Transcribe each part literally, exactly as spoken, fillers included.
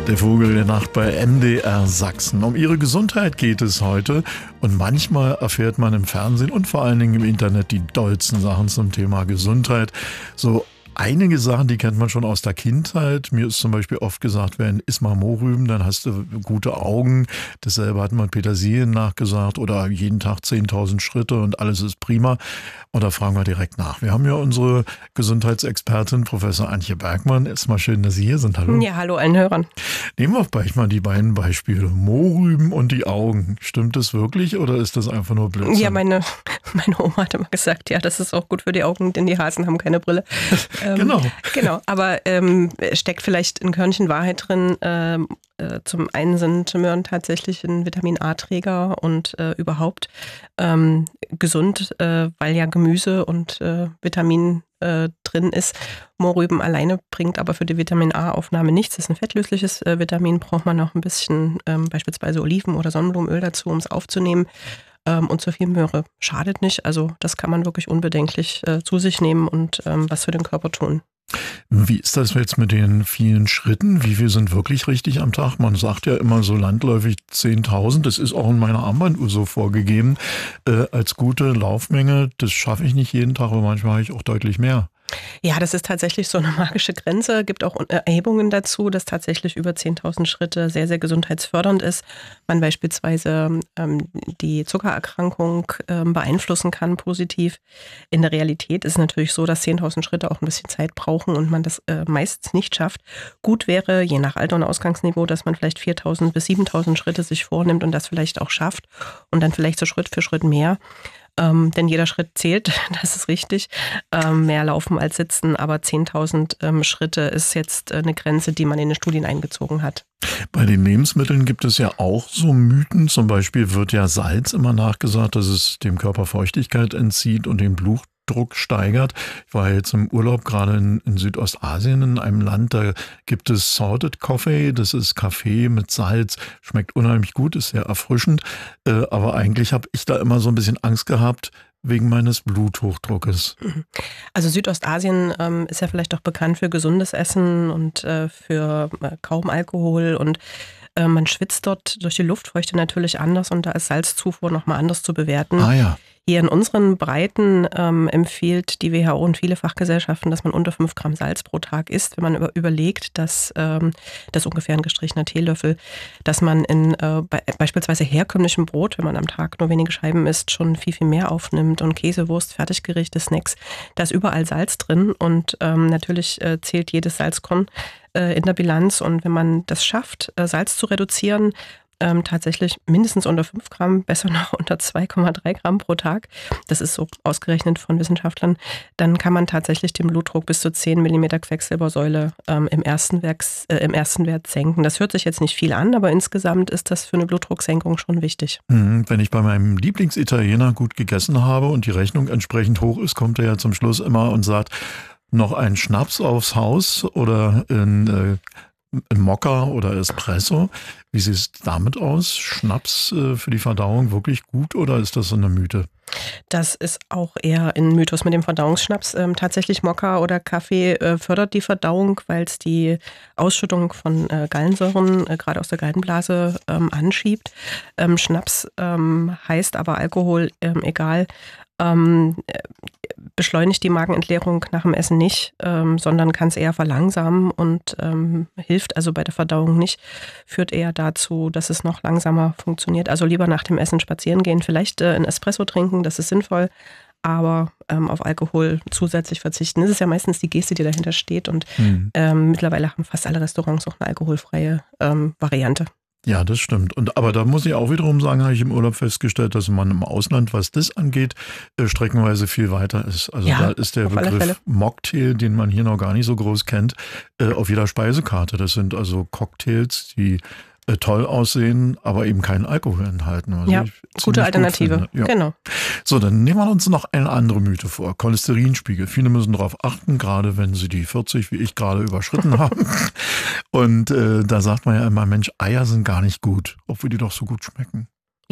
Der Vogel der Nacht bei M D R Sachsen. Um ihre Gesundheit geht es heute und manchmal erfährt man im Fernsehen und vor allen Dingen im Internet die dollsten Sachen zum Thema Gesundheit. So einige Sachen, die kennt man schon aus der Kindheit. Mir ist zum Beispiel oft gesagt werden, iss mal Mohrrüben, dann hast du gute Augen. Dasselbe hat man Petersilien nachgesagt oder jeden Tag zehntausend Schritte und alles ist prima. Und da fragen wir direkt nach. Wir haben ja unsere Gesundheitsexpertin, Professor Antje Bergmann. Erstmal schön, dass Sie hier sind. Hallo. Ja, hallo allen Hörern. Nehmen wir vielleicht mal die beiden Beispiele. Mohrrüben und die Augen. Stimmt das wirklich oder ist das einfach nur Blödsinn? Ja, meine, meine Oma hat immer gesagt, ja, das ist auch gut für die Augen, denn die Hasen haben keine Brille. ähm, genau. Genau, aber ähm, steckt vielleicht ein Körnchen Wahrheit drin. Ähm, äh, zum einen sind Möhren tatsächlich ein Vitamin-A-Träger und äh, überhaupt ähm, gesund, äh, weil ja Gemüse und äh, Vitamin äh, drin ist. Mohrrüben alleine bringt aber für die Vitamin-A-Aufnahme nichts. Das ist ein fettlösliches äh, Vitamin, braucht man noch ein bisschen ähm, beispielsweise Oliven- oder Sonnenblumenöl dazu, um es aufzunehmen. Ähm, und zu viel Möhre schadet nicht. Also das kann man wirklich unbedenklich äh, zu sich nehmen und ähm, was für den Körper tun. Wie ist das jetzt mit den vielen Schritten? Wie viel sind wirklich richtig am Tag? Man sagt ja immer so landläufig zehntausend. Das ist auch in meiner Armbanduhr so vorgegeben äh, als gute Laufmenge. Das schaffe ich nicht jeden Tag, aber manchmal habe ich auch deutlich mehr. Ja, das ist tatsächlich so eine magische Grenze. Gibt auch Erhebungen dazu, dass tatsächlich über zehntausend Schritte sehr, sehr gesundheitsfördernd ist. Man beispielsweise ähm, die Zuckererkrankung ähm, beeinflussen kann positiv. In der Realität ist es natürlich so, dass zehntausend Schritte auch ein bisschen Zeit brauchen und man das äh, meistens nicht schafft. Gut wäre, je nach Alter und Ausgangsniveau, dass man vielleicht viertausend bis siebentausend Schritte sich vornimmt und das vielleicht auch schafft und dann vielleicht so Schritt für Schritt mehr. Ähm, denn jeder Schritt zählt, das ist richtig. Ähm, mehr laufen als sitzen, aber zehntausend ähm, Schritte ist jetzt äh, eine Grenze, die man in den Studien eingezogen hat. Bei den Lebensmitteln gibt es ja auch so Mythen. Zum Beispiel wird ja Salz immer nachgesagt, dass es dem Körper Feuchtigkeit entzieht und den Blutdruck steigert. Ich war jetzt im Urlaub gerade in, in Südostasien in einem Land, da gibt es Salted Coffee, das ist Kaffee mit Salz, schmeckt unheimlich gut, ist sehr erfrischend, äh, aber eigentlich habe ich da immer so ein bisschen Angst gehabt, wegen meines Bluthochdruckes. Also Südostasien ähm, ist ja vielleicht auch bekannt für gesundes Essen und äh, für äh, kaum Alkohol und äh, man schwitzt dort durch die Luftfeuchte natürlich anders und da ist Salzzufuhr nochmal anders zu bewerten. Ah ja. Hier in unseren Breiten ähm, empfiehlt die W H O und viele Fachgesellschaften, dass man unter fünf Gramm Salz pro Tag isst. Wenn man über, überlegt, dass ähm, das ungefähr ein gestrichener Teelöffel, dass man in äh, be- beispielsweise herkömmlichem Brot, wenn man am Tag nur wenige Scheiben isst, schon viel, viel mehr aufnimmt und Käse, Wurst, Fertiggerichte, Snacks, da ist überall Salz drin und ähm, natürlich äh, zählt jedes Salzkorn äh, in der Bilanz und wenn man das schafft, äh, Salz zu reduzieren, Ähm, tatsächlich mindestens unter fünf Gramm, besser noch unter zwei Komma drei Gramm pro Tag. Das ist so ausgerechnet von Wissenschaftlern. Dann kann man tatsächlich den Blutdruck bis zu zehn Millimeter Quecksilbersäule ähm, im, ersten Werks, äh, im ersten Wert senken. Das hört sich jetzt nicht viel an, aber insgesamt ist das für eine Blutdrucksenkung schon wichtig. Wenn ich bei meinem Lieblingsitaliener gut gegessen habe und die Rechnung entsprechend hoch ist, kommt er ja zum Schluss immer und sagt, noch ein Schnaps aufs Haus oder ein äh, Ein Mokka oder Espresso. Wie sieht es damit aus? Schnaps äh, für die Verdauung wirklich gut oder ist das so eine Mythe? Das ist auch eher ein Mythos mit dem Verdauungsschnaps. Ähm, tatsächlich Mokka oder Kaffee äh, fördert die Verdauung, weil es die Ausschüttung von äh, Gallensäuren äh, gerade aus der Gallenblase ähm, anschiebt. Ähm, Schnaps ähm, heißt aber Alkohol, ähm, egal, ähm, beschleunigt die Magenentleerung nach dem Essen nicht, ähm, sondern kann es eher verlangsamen und ähm, hilft also bei der Verdauung nicht, führt eher dazu, dass es noch langsamer funktioniert. Also lieber nach dem Essen spazieren gehen, vielleicht äh, ein Espresso trinken, das ist sinnvoll, aber ähm, auf Alkohol zusätzlich verzichten. Das ist ja meistens die Geste, die dahinter steht und mhm. ähm, mittlerweile haben fast alle Restaurants auch eine alkoholfreie ähm, Variante. Ja, das stimmt. Und aber da muss ich auch wiederum sagen, habe ich im Urlaub festgestellt, dass man im Ausland, was das angeht, äh, streckenweise viel weiter ist. Also ja, da ist der Begriff Mocktail, den man hier noch gar nicht so groß kennt, äh, auf jeder Speisekarte. Das sind also Cocktails, die äh, toll aussehen, aber eben keinen Alkohol enthalten. Also ja, gute Alternative. Ja. Genau. So, dann nehmen wir uns noch eine andere Mythe vor. Cholesterinspiegel. Viele müssen darauf achten, gerade wenn sie die vierzig, wie ich gerade, überschritten haben. Und äh, da sagt man ja immer, Mensch, Eier sind gar nicht gut, obwohl die doch so gut schmecken.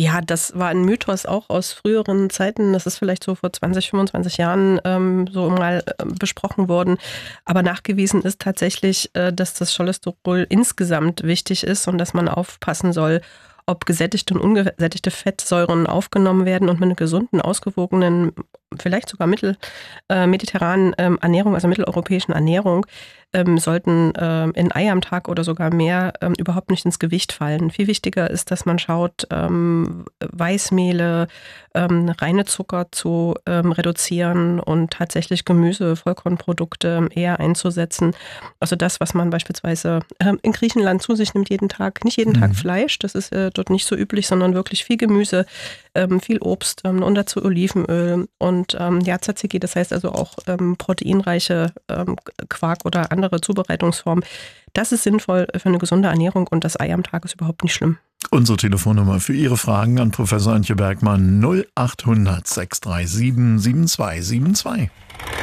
Ja, das war ein Mythos auch aus früheren Zeiten. Das ist vielleicht so vor zwanzig, fünfundzwanzig Jahren ähm, so mal äh, besprochen worden. Aber nachgewiesen ist tatsächlich, äh, dass das Cholesterol insgesamt wichtig ist und dass man aufpassen soll, ob gesättigte und ungesättigte Fettsäuren aufgenommen werden und mit einer gesunden, ausgewogenen, vielleicht sogar mittel, äh, mediterranen ähm, Ernährung, also mitteleuropäischen Ernährung, ähm, sollten äh, in Ei am Tag oder sogar mehr ähm, überhaupt nicht ins Gewicht fallen. Viel wichtiger ist, dass man schaut, ähm, Weißmehle, ähm, reine Zucker zu ähm, reduzieren und tatsächlich Gemüse, Vollkornprodukte eher einzusetzen. Also das, was man beispielsweise ähm, in Griechenland zu sich nimmt jeden Tag. Nicht jeden mhm. Tag Fleisch, das ist äh, dort nicht so üblich, sondern wirklich viel Gemüse, ähm, viel Obst ähm, und dazu Olivenöl und ähm, ja, Tzatziki, das heißt also auch ähm, proteinreiche ähm, Quark oder andere Zubereitungsformen. Das ist sinnvoll für eine gesunde Ernährung und das Ei am Tag ist überhaupt nicht schlimm. Unsere Telefonnummer für Ihre Fragen an Professor Antje Bergmann null achthundert, sechs drei sieben, sieben zwei sieben zwei.